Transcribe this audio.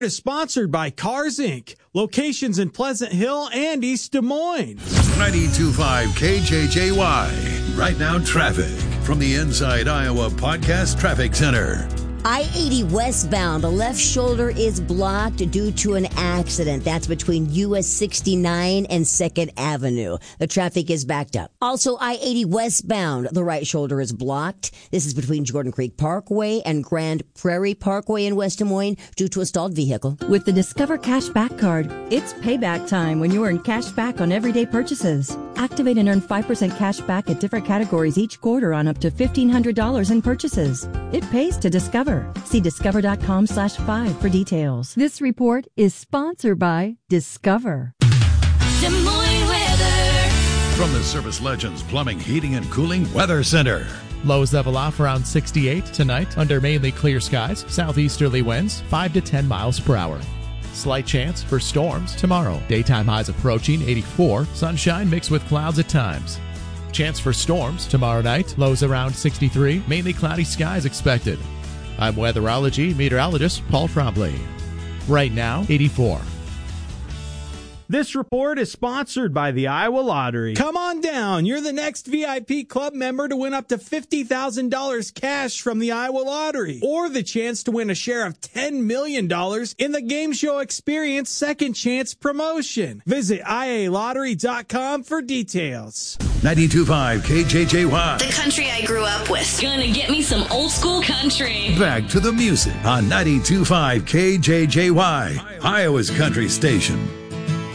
is sponsored by Cars Inc. Locations in Pleasant Hill and East Des Moines. 92.5 KJJY. Right now, traffic from the Inside Iowa Podcast Traffic Center. I-80 westbound, the left shoulder is blocked due to an accident. That's between US 69 and 2nd Avenue. The traffic is backed up. Also, I-80 westbound, the right shoulder is blocked. This is between Jordan Creek Parkway and Grand Prairie Parkway in West Des Moines due to a stalled vehicle. With the Discover Cash Back Card, it's payback time when you earn cash back on everyday purchases. Activate and earn 5% cash back at different categories each quarter on up to $1,500 in purchases. It pays to Discover. See discover.com/5 for details. This report is sponsored by Discover. Des Moines weather. From the Service Legends Plumbing, Heating, and Cooling Weather Center. Lows level off around 68 tonight under mainly clear skies. Southeasterly winds 5 to 10 miles per hour. Slight chance for storms tomorrow. Daytime highs approaching 84. Sunshine mixed with clouds at times. Chance for storms tomorrow night. Lows around 63. Mainly cloudy skies expected. I'm weatherology meteorologist Paul Trombley. Right now, 84. This report is sponsored by the Iowa Lottery. Come on down. You're the next VIP club member to win up to $50,000 cash from the Iowa Lottery, or the chance to win a share of $10 million in the Game Show Experience Second Chance promotion. Visit IALottery.com for details. 92.5 KJJY. The country I grew up with. Gonna get me some old school country. Back to the music on 92.5 KJJY, Iowa's country station.